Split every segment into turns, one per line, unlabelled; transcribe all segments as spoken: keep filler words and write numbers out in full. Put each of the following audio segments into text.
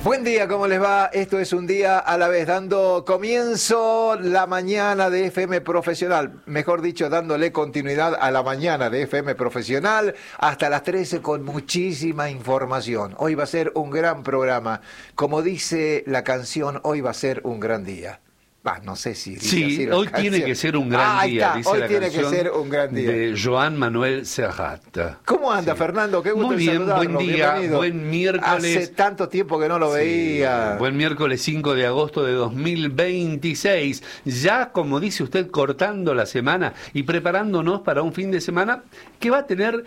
Buen día, ¿cómo les va? Esto es Un Día a la Vez, dando comienzo la mañana de F M Profesional, mejor dicho, dándole continuidad a la mañana de F M Profesional hasta las trece con muchísima información. Hoy va a ser un gran programa, como dice la canción, hoy va a ser un gran día. Ah, no sé si...
Sí, hoy tiene que ser un gran
ah,
día,
está.
dice
Hoy
la
tiene que ser un gran día.
De Joan Manuel Serrat.
¿Cómo anda, sí. Fernando? Qué gusto
Muy bien,
saludarlo.
buen día,
Bienvenido.
buen miércoles.
Hace tanto tiempo que no lo
sí,
veía.
Buen miércoles cinco de agosto de dos mil veintiséis. Ya, como dice usted, cortando la semana y preparándonos para un fin de semana que va a tener...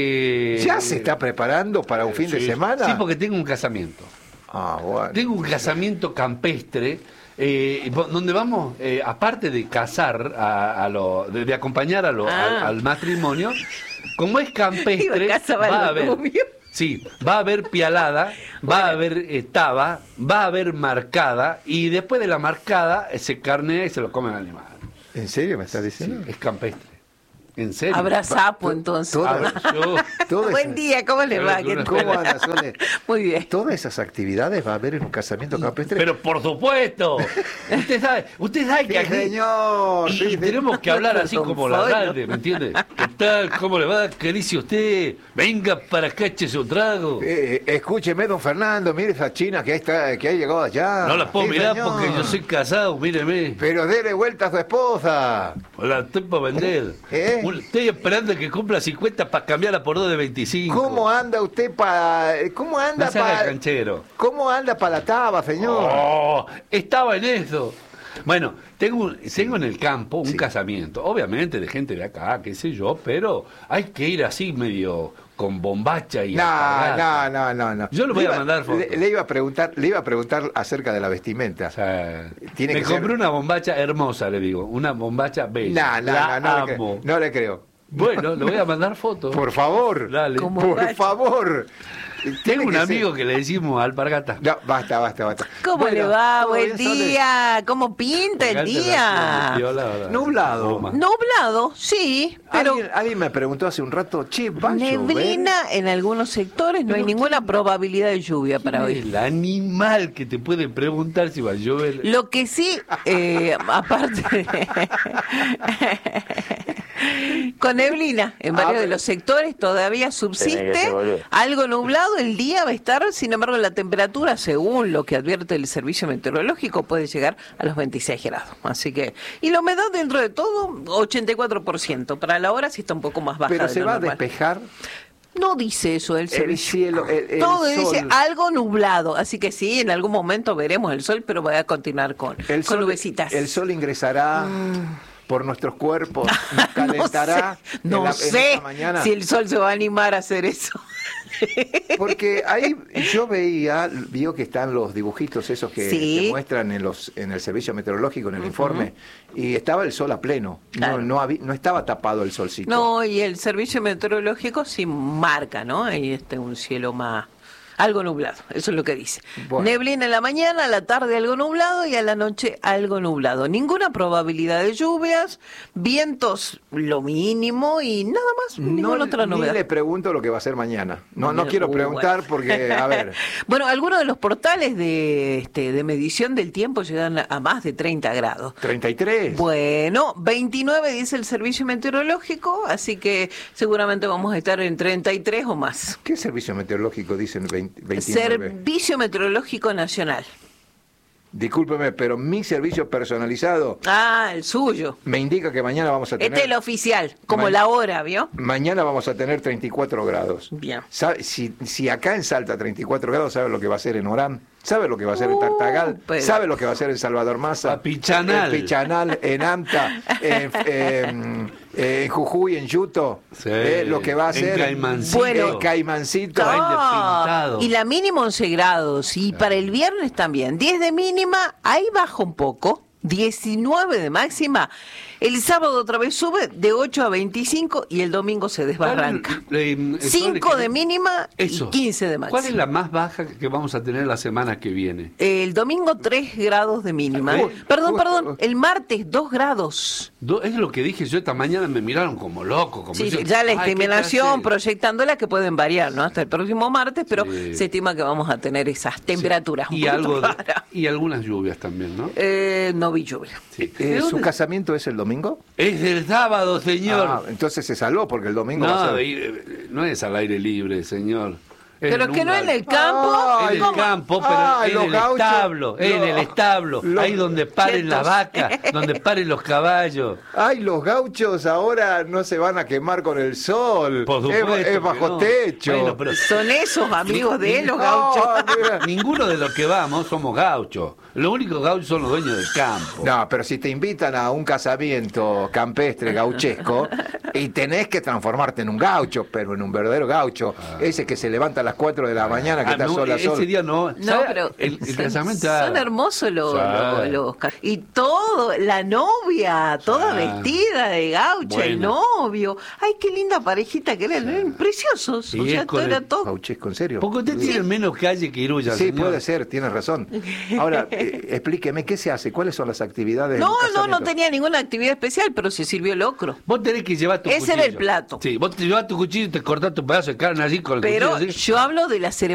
Eh,
¿Ya se está preparando para un fin
sí,
de semana?
Sí, porque tengo un casamiento.
Ah, bueno.
Tengo un casamiento campestre. Eh, donde vamos, eh, aparte de casar, a, a lo, de, de acompañar a lo,
ah.
al, al matrimonio, como es campestre, va a haber, sí, va a haber pialada, bueno. va a haber eh, taba, va a haber marcada, y después de la marcada, ese carne se lo come el animal.
¿En serio me estás diciendo?
Sí, es campestre. ¿En serio?
Habrá sapo, entonces.
Todo,
yo,
todo
Buen
esa,
día, ¿cómo le va?
¿Cómo anda, Sole?
Muy bien.
Todas esas actividades va a haber en un casamiento campestre.
Pero por supuesto. Usted sabe, usted sabe que
sí,
aquí...
señor.
Y,
Sí,
y tenemos que hablar así como la
Consuelo.
Ralde, ¿me entiende? ¿Qué tal? ¿Cómo le va? ¿Qué dice usted? Venga para acá, échese un trago.
Eh, escúcheme, don Fernando, mire esa china que, está, que ha llegado allá.
No la puedo
sí,
mirar
señor.
porque yo soy casado, míreme.
Pero dele vuelta a su esposa.
La estoy para vender.
¿Eh?
Estoy esperando que cumpla cincuenta para cambiarla por dos de veinticinco.
¿Cómo anda usted para... ¿Cómo anda
No se haga
para...
canchero.
¿Cómo anda para la taba, señor?
Oh, estaba en eso. Bueno, tengo, tengo en el campo un
Sí.
casamiento, obviamente de gente de acá, qué sé yo, pero hay que ir así medio con bombacha y
No,
alpargata.
no, no, no, no.
Yo le voy
iba,
a mandar fotos.
Le, le iba a preguntar, le iba a preguntar acerca de la vestimenta.
O sea,
Tiene
me
que
compré
ser-
una bombacha hermosa, le digo, una bombacha bella.
No, no,
La
no, no, le
amo.
creo, no le creo.
Bueno, le voy a mandar fotos.
Por favor.
Dale.
¿Cómo?
Por
Bombacha.
favor.
Tengo
Tiene
un
que
amigo
ser-
que le decimos alpargata.
No, basta, basta, basta.
¿Cómo
Bueno,
le va?
¿todo
Buen
bien, Sole?
día. ¿Cómo pinta el día?
Nublado.
Nublado, sí, pero
¿Alguien, alguien me preguntó hace un rato, che, ¿va a llover?
neblina en algunos sectores, no hay ninguna probabilidad de lluvia para hoy.
El animal que te puede preguntar si va a llover.
Lo que sí, eh, aparte de... con neblina en
Ah,
varios de
pero-
los sectores todavía subsiste algo nublado, el día va a estar, sin embargo la temperatura, según lo que advierte el servicio meteorológico, puede llegar a los veintiséis grados, así que, y la humedad dentro de todo, ochenta y cuatro por ciento, para la hora sí está un poco más baja.
Pero
de
se
lo
va a
normal.
despejar
No dice eso el
el
servicio.
cielo, el, el
Todo
sol.
dice algo nublado, así que sí, en algún momento veremos el sol, pero va a continuar con,
El
con
sol,
nubecitas.
el sol ingresará por nuestros cuerpos, nos calentará
No
en la-
sé,
en
no
esta
sé
mañana.
si el sol se va a animar a hacer eso.
Porque ahí yo veía, vio que están los dibujitos esos que,
Sí.
que muestran en los en el servicio meteorológico, en el informe, y estaba el sol a pleno,
Claro.
no, no, había- no estaba tapado el solcito.
No, y el servicio meteorológico sí marca, ¿no? Ahí está un cielo más... Algo nublado, eso es lo que dice.
Bueno.
Neblina en la mañana, a la tarde algo nublado y a la noche algo nublado. Ninguna probabilidad de lluvias, vientos lo mínimo y nada más, ninguna otra
ni
novedad.
le pregunto lo que va a ser mañana. No, no
Uh,
quiero preguntar
bueno.
porque, a ver,
Bueno, algunos de los portales de, este, de medición del tiempo llegan a, a más de treinta grados.
treinta y tres.
Bueno, veintinueve dice el servicio meteorológico, así que seguramente vamos a estar en treinta y tres o más.
¿Qué servicio meteorológico dicen veinte, veintinueve?
Servicio Meteorológico Nacional.
Discúlpeme, pero mi servicio personalizado
Ah, el suyo.
me indica que mañana vamos a tener...
Este es el oficial, como
Ma-
la hora, ¿vio?
Mañana vamos a tener treinta y cuatro grados.
Bien.
¿Sabe? Si, si acá en Salta treinta y cuatro grados, ¿sabe lo que va a ser en Orán? ¿Sabe lo que va a ser en
Uh,
Tartagal?
pero-
¿Sabe lo que va a ser en Salvador Massa?
A Pichanal.
En Pichanal, en Amta, en, en- en Jujuy, en Yuto.
Sí.
Eh, lo que va a
En
ser
Caimancito.
Bueno.
en Caimancito.
Baile
Ah,
pintado.
y la mínima once grados, y para el viernes también, diez de mínima, ahí baja un poco, diecinueve de máxima. El sábado otra vez sube de ocho a veinticinco y el domingo se desbarranca. Eh, cinco de mínima eso. Y quince de máxima.
¿Cuál es la más baja que vamos a tener la semana que viene?
El domingo tres grados de mínima. Uy, perdón, uy, perdón. Uy. El martes dos grados.
Do, es lo que dije yo esta mañana, me miraron como loco. Como
sí,
yo,
ya la estimación proyectándola que pueden variar, ¿no? Hasta el próximo martes, pero sí. Se estima que vamos a tener esas temperaturas. Sí.
Y, algo de, y algunas lluvias también, ¿no?
Eh, no vi lluvia.
Sí. Eh, ¿Su casamiento es el domingo?
Es el sábado, señor. Ah,
entonces se salvó porque el domingo
no,
va a ser...
no es al aire libre, señor.
Es pero que no en el campo.
Ah, en el campo, pero ah, en el gauchos, establo, los, en el establo, los, ahí donde paren las vacas, donde paren los caballos.
Ay, los gauchos ahora no se van a quemar con el sol.
Por supuesto,
es, es bajo no. techo. Bueno,
pero, son esos amigos de él, los gauchos.
No, ninguno de los que vamos somos gauchos. Los únicos gauchos son los dueños del campo.
No, pero si te invitan a un casamiento campestre, gauchesco, y tenés que transformarte en un gaucho, pero en un verdadero gaucho, ah. ese que se levanta a las cuatro de la mañana que ah, está
no,
sola
ese
sol.
día no.
No, pero
el, el
son,
casamiento
son hermosos los, los, los y todo, la novia, toda ah, vestida de gaucha, bueno. El novio. Ay, qué linda parejita que eran, preciosos. Sí, o sea, todo era todo.
Gauchesco, en serio.
Porque usted sí. Tiene menos calle que Iruya.
Sí,
señor.
Puede ser, tiene razón. Ahora, eh, explíqueme, ¿qué se hace? ¿Cuáles son las actividades?
No, no, no tenía ninguna actividad especial, pero se sirvió locro.
Vos tenés que llevar tu
Ese
cuchillo.
Ese era el plato.
Sí, vos te llevas tu cuchillo y te cortás tu pedazo de carne así con el
pero
cuchillo. Pero
yo hablo de la ceremonia.